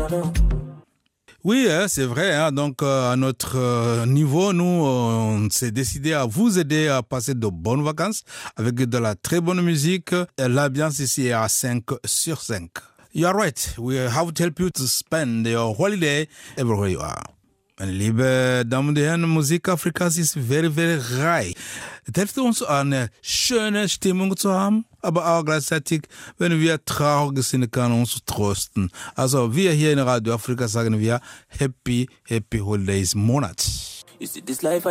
Oui, c'est vrai. Hein. Donc, à notre niveau, nous, on s'est décidé à vous aider à passer de bonnes vacances avec de la très bonne musique. L'ambiance ici est à 5 sur 5. You are right. We have to help you to spend your holiday everywhere you are. Meine liebe Damen und Herren, Musik Afrikas ist very, very reich. Es hilft uns, eine schöne Stimmung zu haben, aber auch gleichzeitig, wenn wir traurig sind, kann uns trösten. Also wir hier in Radio Afrika sagen wir Happy Holidays Monat. You see, this life